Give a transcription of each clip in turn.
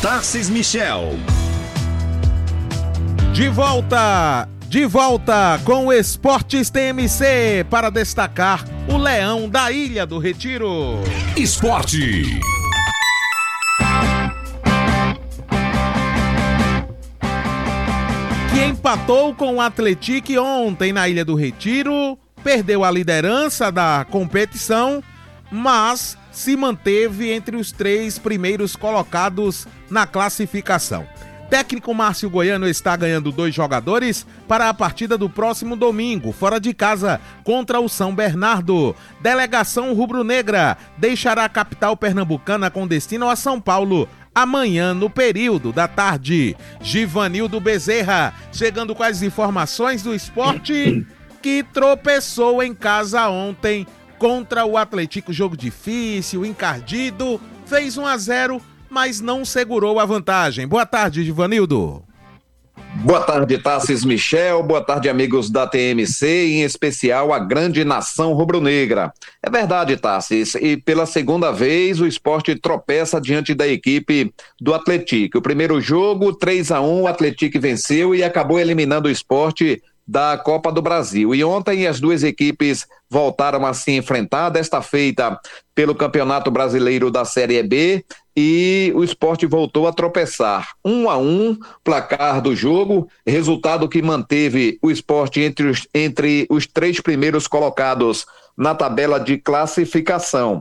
Tarcis Michel. De volta com o Esportes TMC para destacar o Leão da Ilha do Retiro. Esporte. Que empatou com o Atlético ontem na Ilha do Retiro, perdeu a liderança da competição, mas se manteve entre os 3 primeiros colocados na classificação. Técnico Márcio Goiano está ganhando 2 jogadores para a partida do próximo domingo, fora de casa, contra o São Bernardo. Delegação rubro-negra deixará a capital pernambucana com destino a São Paulo amanhã no período da tarde. Givanildo Bezerra, chegando com as informações do esporte, que tropeçou em casa ontem contra o Atlético. Jogo difícil, encardido, fez 1-0, mas não segurou a vantagem. Boa tarde, Givanildo. Boa tarde, Tarcis Michel. Boa tarde, amigos da TMC, em especial a grande nação rubro-negra. É verdade, Tarcis, e pela segunda vez o Sport tropeça diante da equipe do Atlético. O primeiro jogo, 3-1, o Atlético venceu e acabou eliminando o Sport da Copa do Brasil. E ontem as duas equipes voltaram a se enfrentar, desta feita pelo Campeonato Brasileiro da Série B, e o Sport voltou a tropeçar. 1-1, placar do jogo, resultado que manteve o Sport entre os 3 primeiros colocados na tabela de classificação.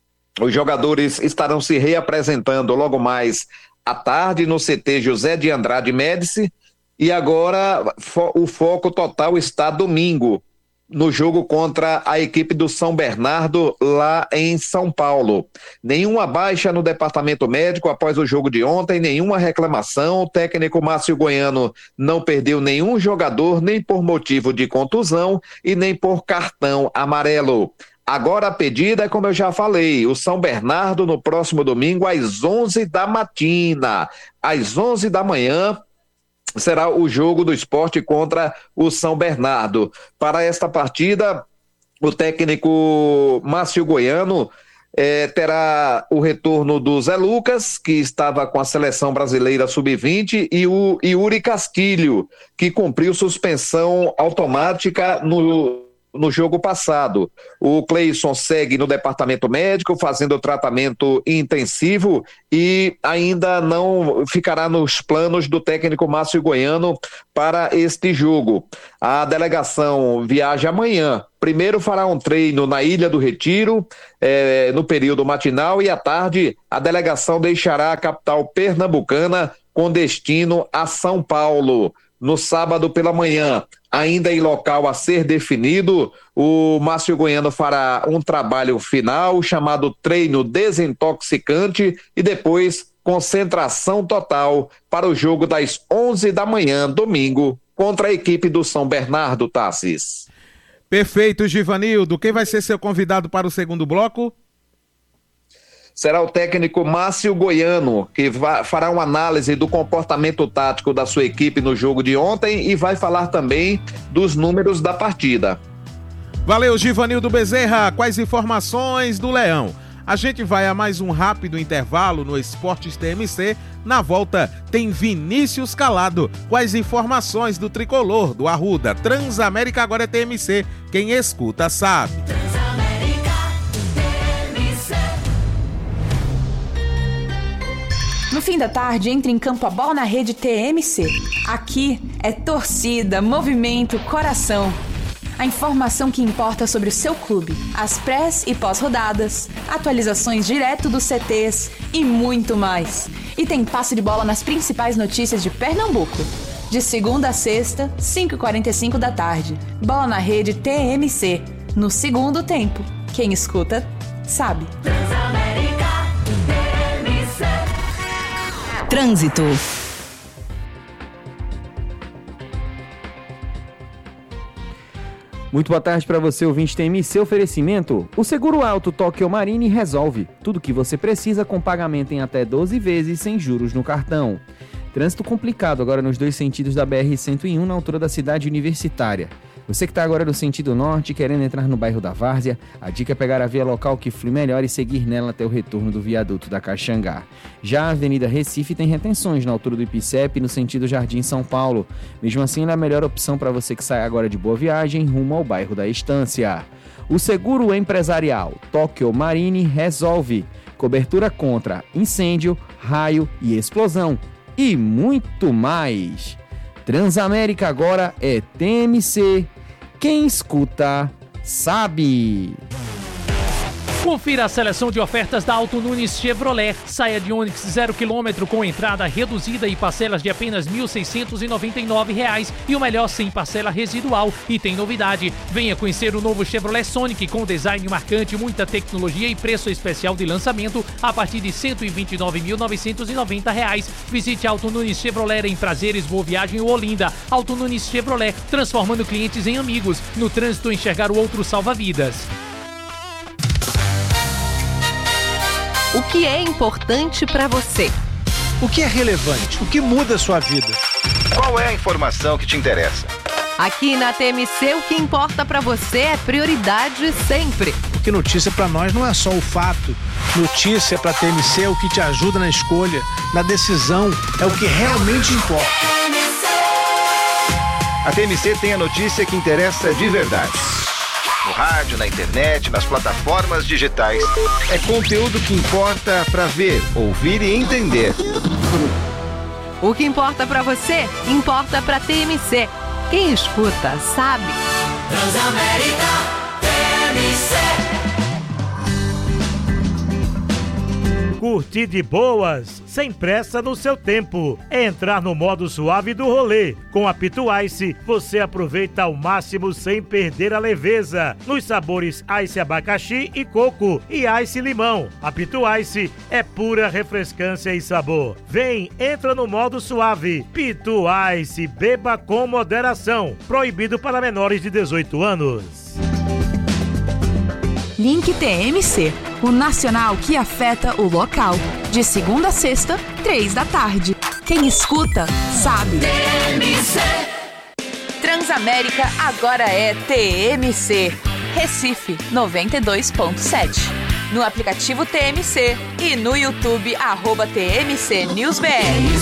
Os jogadores estarão se reapresentando logo mais à tarde no CT José de Andrade Médici, e agora o foco total está domingo, no jogo contra a equipe do São Bernardo, lá em São Paulo. Nenhuma baixa no departamento médico após o jogo de ontem, nenhuma reclamação. O técnico Márcio Goiano não perdeu nenhum jogador, nem por motivo de contusão e nem por cartão amarelo. Agora a pedida é, como eu já falei, o São Bernardo no próximo domingo às 11 da matina. Às 11 da manhã, será o jogo do Sport contra o São Bernardo. Para esta partida, o técnico Márcio Goiano terá o retorno do Zé Lucas, que estava com a seleção brasileira sub-20, e o Yuri Castilho, que cumpriu suspensão automática no jogo passado. O Cleison segue no departamento médico, fazendo tratamento intensivo e ainda não ficará nos planos do técnico Márcio Goiano para este jogo. A delegação viaja amanhã. Primeiro fará um treino na Ilha do Retiro, no período matinal, e à tarde a delegação deixará a capital pernambucana com destino a São Paulo. No sábado pela manhã, ainda em local a ser definido, o Márcio Goiano fará um trabalho final chamado treino desintoxicante e depois concentração total para o jogo das 11 da manhã, domingo, contra a equipe do São Bernardo, Tarcis. Perfeito, Givanildo. Quem vai ser seu convidado para o segundo bloco? Será o técnico Márcio Goiano, que fará uma análise do comportamento tático da sua equipe no jogo de ontem e vai falar também dos números da partida. Valeu, Givanildo Bezerra, com as informações do Leão. A gente vai a mais um rápido intervalo no Esportes TMC. Na volta tem Vinícius Calado com as informações do tricolor do Arruda. Transamérica agora é TMC, quem escuta sabe. No fim da tarde, entra em campo a bola na rede TMC. Aqui é torcida, movimento, coração. A informação que importa sobre o seu clube, as pré- e pós-rodadas, atualizações direto dos CTs e muito mais. E tem passe de bola nas principais notícias de Pernambuco. De segunda a sexta, 5h45 da tarde. Bola na rede TMC. No segundo tempo. Quem escuta, sabe. Trânsito. Muito boa tarde para você, ouvinte TMC. Oferecimento: o Seguro Alto Tóquio Marine resolve tudo o que você precisa com pagamento em até 12 vezes sem juros no cartão. Trânsito complicado agora nos 2 sentidos da BR-101 na altura da cidade universitária. Você que está agora no sentido norte, querendo entrar no bairro da Várzea, a dica é pegar a via local que flui melhor e seguir nela até o retorno do viaduto da Caxangá. Já a Avenida Recife tem retenções na altura do Ipicep no sentido Jardim São Paulo. Mesmo assim, ela é a melhor opção para você que sai agora de Boa Viagem rumo ao bairro da Estância. O seguro empresarial Tóquio Marine resolve. Cobertura contra incêndio, raio e explosão. E muito mais. Transamérica agora é TMC. Quem escuta, sabe. Confira a seleção de ofertas da Auto Nunes Chevrolet. Saia de Onix 0 km com entrada reduzida e parcelas de apenas R$ 1.699 e o melhor sem parcela residual. E tem novidade, venha conhecer o novo Chevrolet Sonic com design marcante, muita tecnologia e preço especial de lançamento a partir de R$ 129.990. Visite a Auto Nunes Chevrolet em Prazeres, Boa Viagem ou Olinda. Auto Nunes Chevrolet, transformando clientes em amigos. No trânsito, enxergar o outro salva vidas. O que é importante para você? O que é relevante? O que muda a sua vida? Qual é a informação que te interessa? Aqui na TMC, o que importa para você é prioridade sempre. Porque notícia para nós não é só o fato. Notícia para a TMC é o que te ajuda na escolha, na decisão, é o que realmente importa. A TMC tem a notícia que interessa de verdade. No rádio, na internet, nas plataformas digitais. É conteúdo que importa para ver, ouvir e entender. O que importa para você, importa para TMC. Quem escuta, sabe. Transamérica TMC. Curtir de boas, sem pressa no seu tempo. É entrar no modo suave do rolê. Com a Pitu Ice, você aproveita ao máximo sem perder a leveza. Nos sabores Ice abacaxi e coco e Ice limão. A Pitu Ice é pura refrescância e sabor. Vem, entra no modo suave. Pitu Ice, beba com moderação. Proibido para menores de 18 anos. Link TMC, o nacional que afeta o local. De segunda a sexta, 3 da tarde. Quem escuta, sabe. TMC. Transamérica agora é TMC. Recife 92.7. No aplicativo TMC e no YouTube @TMC News BR.